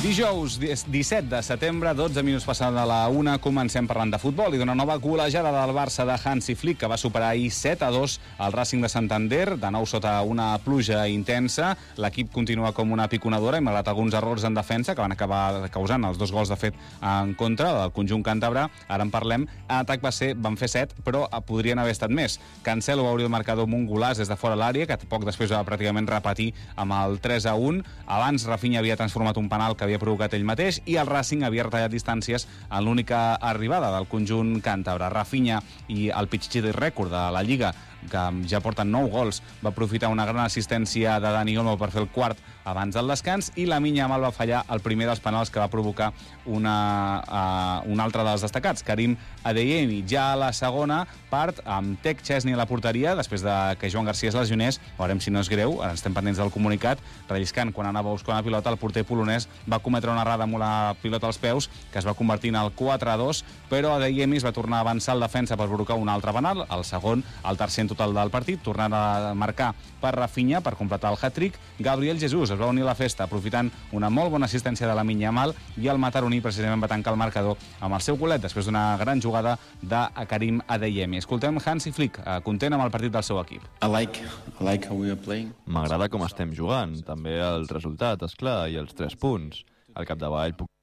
Dijous 17 de setembre, 12 minuts passada la 1, comencem parlant de futbol i d'una nova golejada del Barça de Hansi Flick, que va superar ahir 7-2 el Racing de Santander, de nou sota una pluja intensa. L'equip continua com una piconadora i malgrat alguns errors en defensa que van acabar causant els 2 gols de fet en contra del conjunt càntabre. Ara en parlem. En atac van fer 7, però podrien haver estat més. Cancelo va obrir el marcador amb un golaç des de fora l'àrea, que poc després va pràcticament repetir amb el 3-1. Abans Rafinha havia transformat un penal que havia provocat ell mateix i el Racing havia retallat distàncies en l'única arribada del conjunt càntabre. Rafinha i el pitjor rècord de la Lliga, que ja porten 9 gols, va aprofitar una gran assistència de Dani Olmo per fer el quart abans del descans, i Lamine Yamal va fallar el primer dels penals que va provocar un altre dels destacats, Karim Adeyemi. Ja a la segona part, amb Tec Chesney a la porteria, després de que Joan Garcia es lesionés, veurem si no és greu, estem pendents del comunicat, relliscant quan anava a buscar una pilota, el porter polonès va cometre una errada amb la pilota als peus, que es va convertir en el 4-2, però Adeyemi es va tornar a avançar al defensa per provocar un altre penal, el segon, el tercer total del partit, tornant a marcar per Rafinha per completar el hat-trick. Gabriel Jesús es va unir a la festa aprofitant una molt bona assistència de Lamine Yamal, i el mataroní precisament va tancar el marcador amb el seu golet després d'una gran jugada de Karim Adeyemi. Escoltem Hansi Flick, content amb el partit del seu equip. I like how we are playing. M'agrada com estem jugant, també el resultat, esclar, i els 3 punts. Al capdavall puc